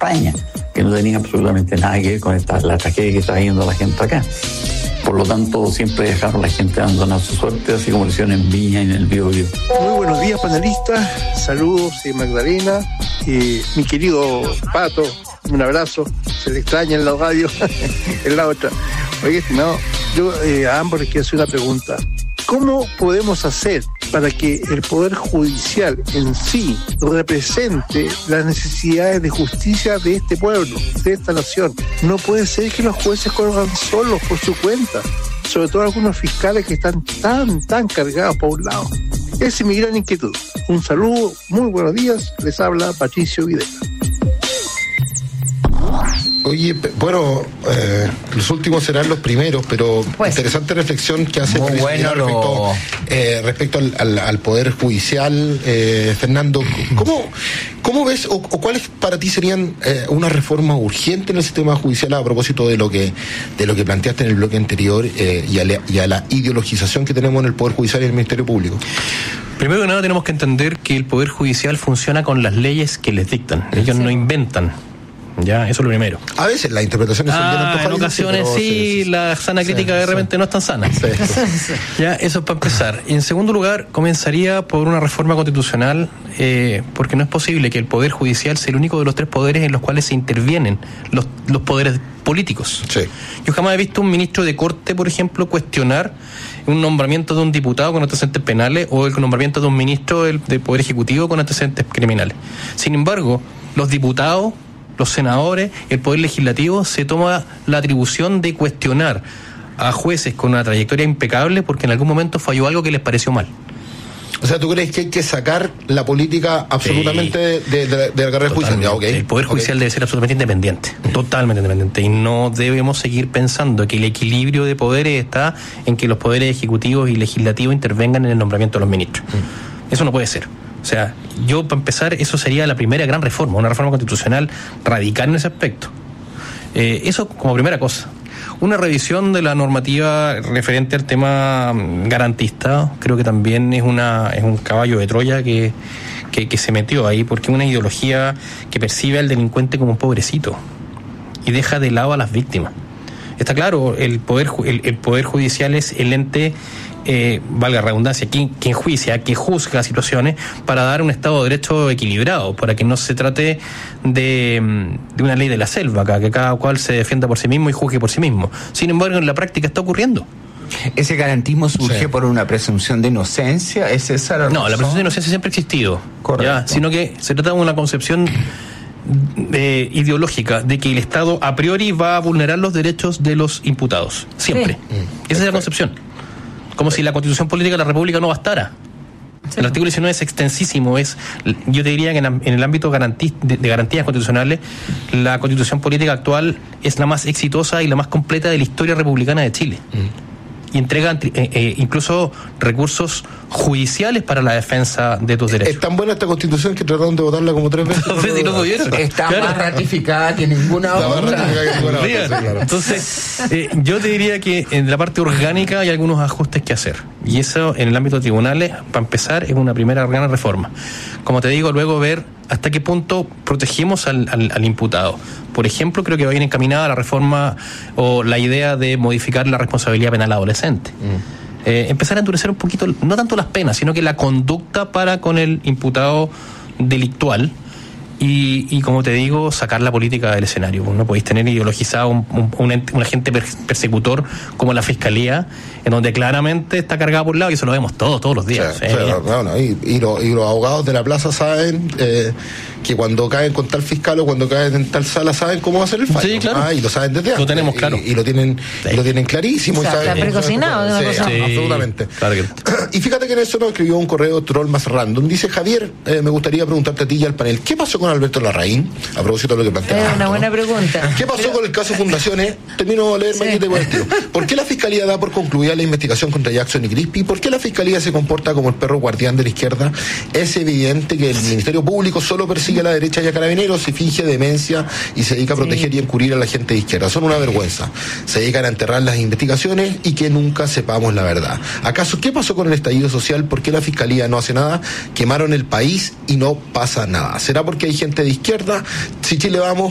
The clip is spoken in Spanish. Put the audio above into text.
España, que no tenía absolutamente nada que ver con la tragedia que está viendo la gente acá. Por lo tanto, siempre dejaron a la gente abandonada su suerte, así como lo hicieron en Viña y en el Biobío. Muy buenos días, panelistas. Saludos, Magdalena. Mi querido Pato, un abrazo. Se le extraña en la radio, en la otra. Oye, estimado, yo a ambos les quiero hacer una pregunta. ¿Cómo podemos hacer para que el Poder Judicial en sí represente las necesidades de justicia de este pueblo, de esta nación? No puede ser que los jueces corran solos por su cuenta, sobre todo algunos fiscales que están tan cargados por un lado. Esa es mi gran inquietud. Un saludo, muy buenos días, les habla Patricio Videla. Oye, bueno, los últimos serán los primeros, pero pues, interesante reflexión que hace respecto al Poder Judicial. Fernando, ¿cómo ves o cuáles para ti serían una reforma urgente en el sistema judicial a propósito de lo que planteaste en el bloque anterior y a la ideologización que tenemos en el Poder Judicial y el Ministerio Público? Primero que nada tenemos que entender que el Poder Judicial funciona con las leyes que les dictan. Ellos no inventan. Ya, eso es lo primero. A veces las interpretaciones son bien antojadizas. En ocasiones sí, la sana crítica de repente no es tan sana. Ya, eso es para empezar. Y en segundo lugar, comenzaría por una reforma constitucional, porque no es posible que el Poder Judicial sea el único de los tres poderes en los cuales se intervienen los poderes políticos. Sí. Yo jamás he visto un ministro de Corte, por ejemplo, cuestionar un nombramiento de un diputado con antecedentes penales o el nombramiento de un ministro del Poder Ejecutivo con antecedentes criminales. Sin embargo, los diputados, los senadores, el Poder Legislativo se toma la atribución de cuestionar a jueces con una trayectoria impecable porque en algún momento falló algo que les pareció mal. O sea, ¿tú crees que hay que sacar la política absolutamente de la carrera judicial? Okay. El Poder Judicial debe ser absolutamente independiente, totalmente independiente, y no debemos seguir pensando que el equilibrio de poderes está en que los poderes ejecutivos y legislativos intervengan en el nombramiento de los ministros. Eso no puede ser. O sea, yo para empezar, eso sería la primera gran reforma, una reforma constitucional radical en ese aspecto. Eso como primera cosa. Una revisión de la normativa referente al tema garantista, creo que también es un caballo de Troya que se metió ahí, porque es una ideología que percibe al delincuente como un pobrecito y deja de lado a las víctimas. Está claro, el poder judicial es el ente, valga la redundancia, quien juicia, que juzga situaciones para dar un Estado de Derecho equilibrado, para que no se trate de una ley de la selva, que cada cual se defienda por sí mismo y juzgue por sí mismo. Sin embargo, en la práctica está ocurriendo. ¿Ese garantismo surge por una presunción de inocencia? ¿Es esa la razón? No, la presunción de inocencia siempre ha existido, ¿ya? Sino que se trata de una concepción ideológica de que el Estado a priori va a vulnerar los derechos de los imputados, siempre. Esa es la concepción. Como si la Constitución Política de la República no bastara. El artículo 19 es extensísimo, yo te diría que en el ámbito de garantías constitucionales, la Constitución Política actual es la más exitosa y la más completa de la historia republicana de Chile. Y entrega incluso recursos judiciales para la defensa de tus derechos. Es tan buena esta Constitución que trataron de votarla como 3 veces. Está más ratificada que ninguna otra. Entonces, yo te diría que en la parte orgánica hay algunos ajustes que hacer. Y eso, en el ámbito de tribunales, para empezar, es una primera gran reforma. Como te digo, luego ver hasta qué punto protegemos al imputado. Por ejemplo, creo que va bien encaminada la reforma o la idea de modificar la responsabilidad penal adolescente. Empezar a endurecer un poquito, no tanto las penas, sino que la conducta para con el imputado delictual. Y como te digo, sacar la política del escenario. No podéis tener ideologizado un agente persecutor como la Fiscalía, en donde claramente está cargado por un lado, y eso lo vemos todos los días. Y los abogados de la plaza saben que cuando caen con tal fiscal o cuando caen en tal sala saben cómo va a ser el fallo. Sí, claro. Y lo saben desde antes. Lo tenemos claro. Y lo tienen clarísimo. O sea, está precocinado de una cosa. Absolutamente. Claro que... Y fíjate que en eso nos escribió un correo troll más random. Dice: Javier, me gustaría preguntarte a ti y al panel, ¿qué pasó con Alberto Larraín? A propósito de lo que planteaba. Es una buena pregunta. ¿Qué pasó con el caso Fundaciones? Termino de leer mañana por el tiro. ¿Por qué la Fiscalía da por concluida la investigación contra Jackson y Crispy? ¿Por qué la Fiscalía se comporta como el perro guardián de la izquierda? Es evidente que el Ministerio Público solo persigue a la derecha y a Carabineros y finge demencia y se dedica a proteger y encubrir a la gente de izquierda. Son una vergüenza. Se dedican a enterrar las investigaciones y que nunca sepamos la verdad. ¿Acaso qué pasó con el estallido social? ¿Por qué la Fiscalía no hace nada? Quemaron el país y no pasa nada. ¿Será porque hay gente de izquierda? Si Chile Vamos